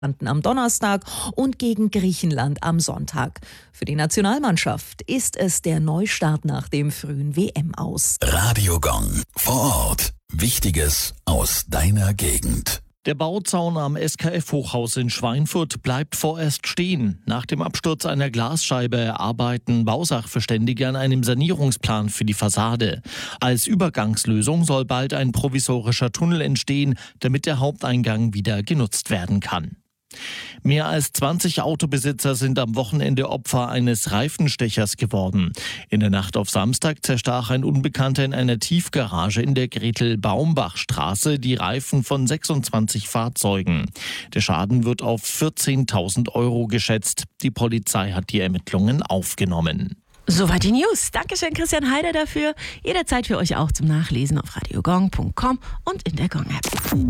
am Donnerstag und gegen Griechenland am Sonntag. Für die Nationalmannschaft ist es der Neustart nach dem frühen WM-Aus. Radio Gong. Vor Ort. Wichtiges aus deiner Gegend. Der Bauzaun am SKF-Hochhaus in Schweinfurt bleibt vorerst stehen. Nach dem Absturz einer Glasscheibe arbeiten Bausachverständige an einem Sanierungsplan für die Fassade. Als Übergangslösung soll bald ein provisorischer Tunnel entstehen, damit der Haupteingang wieder genutzt werden kann. Mehr als 20 Autobesitzer sind am Wochenende Opfer eines Reifenstechers geworden. In der Nacht auf Samstag zerstach ein Unbekannter in einer Tiefgarage in der Gretel-Baumbach-Straße die Reifen von 26 Fahrzeugen. Der Schaden wird auf 14.000 € geschätzt. Die Polizei hat die Ermittlungen aufgenommen. Soweit die News. Dankeschön, Christian Heider, dafür. Jederzeit für euch auch zum Nachlesen auf radiogong.com und in der Gong-App.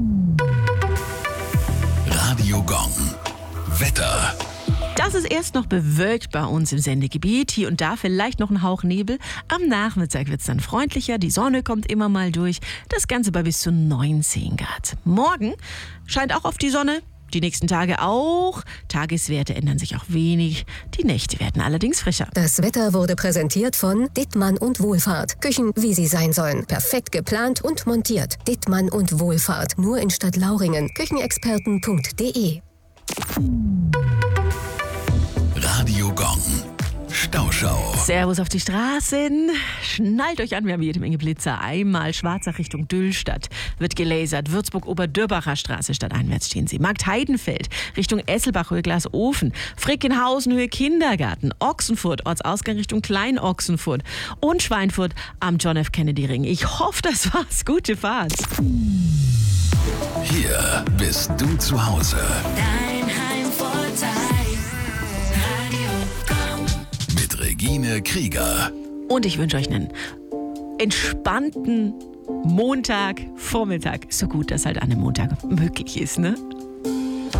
Radio Gong. Wetter. Das ist erst noch bewölkt bei uns im Sendegebiet. Hier und da vielleicht noch ein Hauch Nebel. Am Nachmittag wird es dann freundlicher. Die Sonne kommt immer mal durch. Das Ganze bei bis zu 19 Grad. Morgen scheint auch auf die Sonne. Die nächsten Tage auch. Tageswerte ändern sich auch wenig. Die Nächte werden allerdings frischer. Das Wetter wurde präsentiert von Dittmann und Wohlfahrt. Küchen, wie sie sein sollen. Perfekt geplant und montiert. Dittmann und Wohlfahrt. Nur in Stadtlauringen. Küchenexperten.de. Radio Gong. Stauschau. Servus auf die Straßen. Schnallt euch an, wir haben jede Menge Blitzer. Einmal Schwarzach Richtung Düllstadt wird gelasert. Würzburg-Oberdürbacher Straße stadteinwärts stehen sie. Markt-Heidenfeld Richtung Esselbach, Höhe Glasofen. Frickenhausen, Höhe Kindergarten. Ochsenfurt, Ortsausgang Richtung Klein-Ochsenfurt. Und Schweinfurt am John F. Kennedy Ring. Ich hoffe, das war's. Gute Fahrt. Hier bist du zu Hause. Dein Heimvorteil. Mit Regine Krieger. Und ich wünsche euch einen entspannten Montagvormittag. So gut das halt an einem Montag möglich ist, ne?